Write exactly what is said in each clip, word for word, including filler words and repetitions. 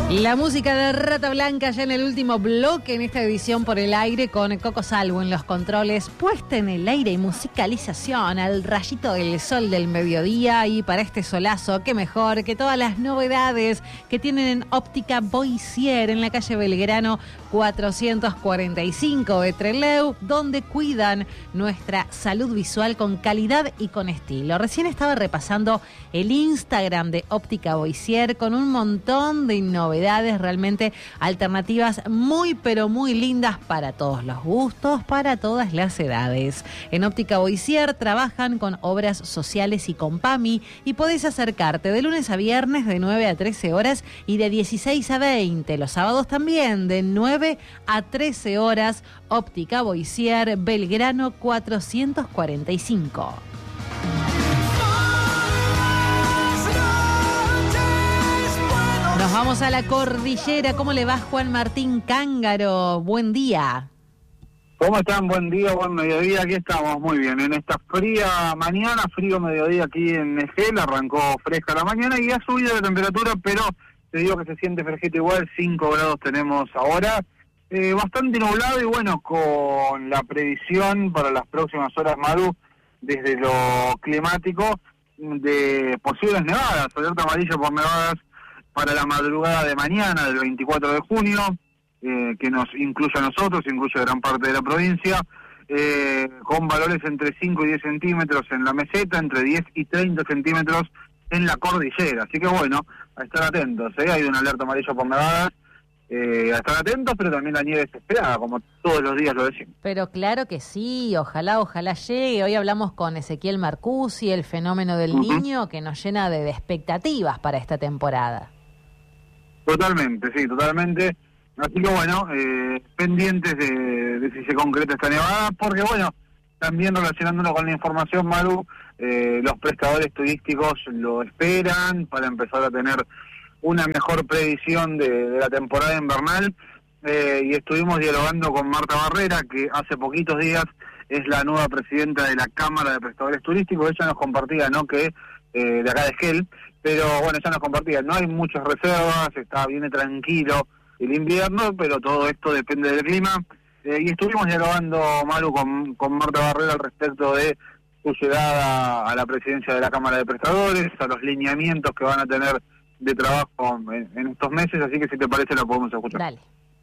La música de Rata Blanca ya en el último bloque en esta edición por el aire con Coco Salvo en los controles, puesta en el aire y musicalización al rayito del sol del mediodía. Y para este solazo, qué mejor que todas las novedades que tienen en Óptica Boissier en la calle Belgrano cuatrocientos cuarenta y cinco de Trelew, donde cuidan nuestra salud visual con calidad y con estilo. Recién estaba repasando el Instagram de Óptica Boissier con un montón de novedades. Realmente alternativas muy pero muy lindas para todos los gustos, para todas las edades. En Óptica Boissier trabajan con obras sociales y con PAMI y podés acercarte de lunes a viernes de nueve a trece horas y de dieciséis a veinte. Los sábados también de nueve a trece horas. Óptica Boissier, Belgrano cuatrocientos cuarenta y cinco. Nos vamos a la cordillera. ¿Cómo le va Juan Martín Cángaro? Buen día. ¿Cómo están? Buen día, buen mediodía. Aquí estamos muy bien. En esta fría mañana, frío mediodía aquí en Esquel, arrancó fresca la mañana y ha subido la temperatura, pero te digo que se siente fresquito igual. cinco grados tenemos ahora. Eh, bastante nublado y bueno, con la previsión para las próximas horas, Maru, desde lo climático, de posibles nevadas, alerta amarilla por nevadas para la madrugada de mañana del veinticuatro de junio, eh, que nos incluye a nosotros, incluye a gran parte de la provincia, eh, con valores entre cinco y diez centímetros en la meseta, entre diez y treinta centímetros en la cordillera. Así que bueno, a estar atentos, ¿eh? Hay una alerta amarilla por nevadas, eh, a estar atentos, pero también la nieve es esperada, como todos los días lo decimos. Pero claro que sí, ojalá, ojalá llegue. Hoy hablamos con Ezequiel Marcusi, el fenómeno del uh-huh. niño, que nos llena de, de expectativas para esta temporada. Totalmente, sí, totalmente. Así que bueno, eh, pendientes de, de si se concreta esta nevada, porque bueno, también relacionándonos con la información, Maru, eh, los prestadores turísticos lo esperan para empezar a tener una mejor previsión de, de la temporada invernal, eh, y estuvimos dialogando con Marta Barrera, que hace poquitos días es la nueva presidenta de la Cámara de Prestadores Turísticos. Ella nos compartía, ¿no?, que eh, de acá de Esquel, pero bueno, ya nos compartía, no hay muchas reservas, está viene tranquilo el invierno, pero todo esto depende del clima, eh, y estuvimos dialogando, Maru, con, con Marta Barrera al respecto de su llegada a la presidencia de la Cámara de Prestadores, a los lineamientos que van a tener de trabajo en, en estos meses, así que si te parece lo podemos escuchar. Dale.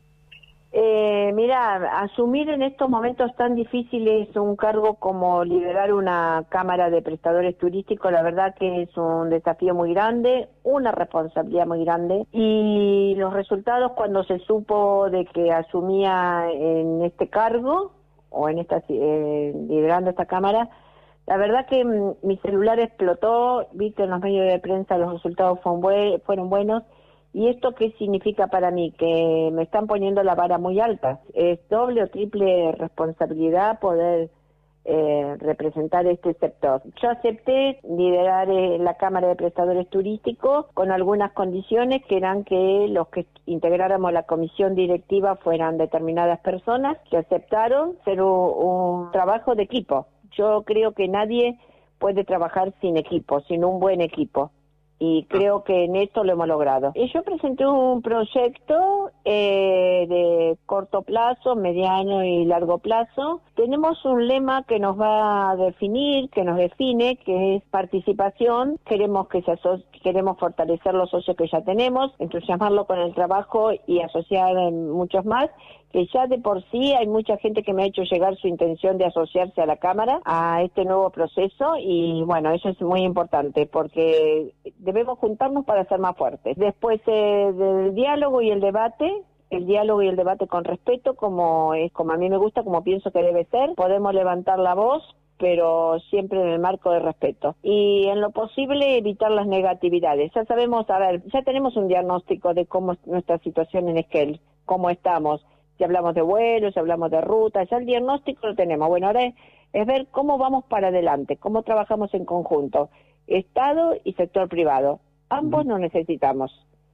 Eh, mira, asumir en estos momentos tan difíciles un cargo como liderar una cámara de prestadores turísticos, la verdad que es un desafío muy grande, una responsabilidad muy grande, y los resultados cuando se supo de que asumía en este cargo o en esta eh, liderando esta cámara, la verdad que m, mi celular explotó, vi que en los medios de prensa los resultados fueron, bue fueron buenos. ¿Y esto qué significa para mí? Que me están poniendo la vara muy alta. Es doble o triple responsabilidad poder eh, representar este sector. Yo acepté liderar eh, la Cámara de Prestadores Turísticos con algunas condiciones, que eran que los que integráramos la comisión directiva fueran determinadas personas que aceptaron ser un, un trabajo de equipo. Yo creo que nadie puede trabajar sin equipo, sin un buen equipo. Y creo que en esto lo hemos logrado. Y yo presenté un proyecto eh, de corto plazo, mediano y largo plazo. Tenemos un lema que nos va a definir, que nos define, que es participación. Queremos que se aso- queremos fortalecer los socios que ya tenemos, entusiasmarlo con el trabajo y asociar muchos más, que ya de por sí hay mucha gente que me ha hecho llegar su intención de asociarse a la Cámara, a este nuevo proceso, y bueno, eso es muy importante, porque debemos juntarnos para ser más fuertes. Después eh, del diálogo y el debate, el diálogo y el debate con respeto, como es como a mí me gusta, como pienso que debe ser, podemos levantar la voz, pero siempre en el marco de respeto. Y en lo posible evitar las negatividades. Ya sabemos, a ver, ya tenemos un diagnóstico de cómo es nuestra situación en Esquel, cómo estamos. Ya hablamos de vuelos, ya hablamos de rutas, ya el diagnóstico lo tenemos. Bueno, ahora es, es ver cómo vamos para adelante, cómo trabajamos en conjunto, Estado y sector privado. Ambos nos necesitamos.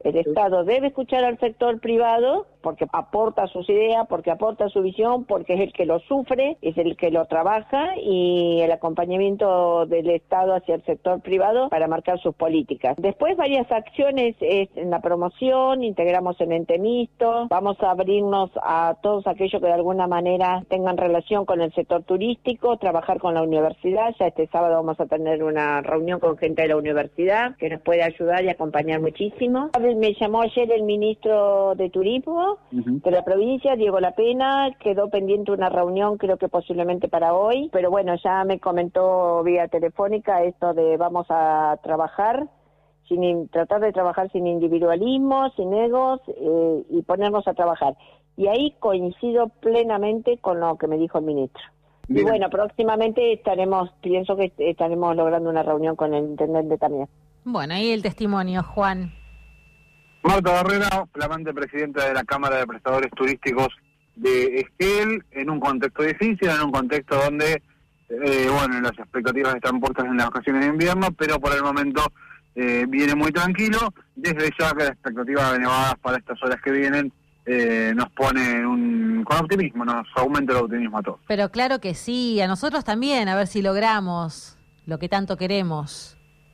El Estado debe escuchar al sector privado porque aporta sus ideas, porque aporta su visión, porque es el que lo sufre, es el que lo trabaja, y el acompañamiento del Estado hacia el sector privado para marcar sus políticas. Después varias acciones es en la promoción, integramos el ente mixto, vamos a abrirnos a todos aquellos que de alguna manera tengan relación con el sector turístico, trabajar con la universidad. Ya este sábado vamos a tener una reunión con gente de la universidad que nos puede ayudar y acompañar muchísimo. Me llamó ayer el ministro de Turismo uh-huh. de la provincia, Diego Lapena, quedó pendiente una reunión, creo que posiblemente para hoy, pero bueno, ya me comentó vía telefónica esto de vamos a trabajar, sin tratar de trabajar sin individualismo, sin egos, eh, y ponernos a trabajar. Y ahí coincido plenamente con lo que me dijo el ministro. Bien. Y bueno, próximamente estaremos, pienso que estaremos logrando una reunión con el intendente también. Bueno, ahí el testimonio, Juan. Marta Barrera, flamante presidenta de la Cámara de Prestadores Turísticos de Esquel, en un contexto difícil, en un contexto donde, eh, bueno, las expectativas están puestas en las vacaciones de invierno, pero por el momento eh, viene muy tranquilo. Desde ya que la expectativa de nevadas para estas horas que vienen eh, nos pone un, con optimismo, nos aumenta el optimismo a todos. Pero claro que sí, a nosotros también, a ver si logramos lo que tanto queremos.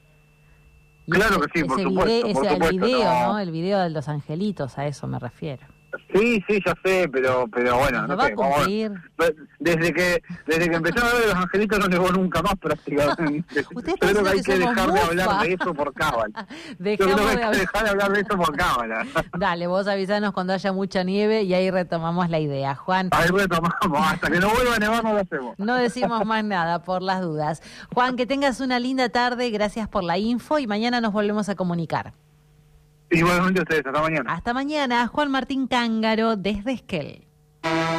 Y claro ese, que sí, por ese supuesto. Video, por ese supuesto, el video, no. ¿no? El video de los angelitos, a eso me refiero. Sí, sí, ya sé, pero pero bueno, ¿Lo no va sé. a cumplir? Vamos, desde que desde que empezaron a ver los angelitos no llegó nunca más prácticamente. Yo creo que hay que, que dejar mufa. de hablar de eso por cábala. Yo creo que hay que dejar de hablar de eso por cábala. Dale, vos avisanos cuando haya mucha nieve y ahí retomamos la idea, Juan. Ahí retomamos, hasta que no vuelva a nevar no lo hacemos. No decimos más nada por las dudas. Juan, que tengas una linda tarde, gracias por la info y mañana nos volvemos a comunicar. Igualmente ustedes, hasta mañana. Hasta mañana, Juan Martín Cángaro desde Esquel.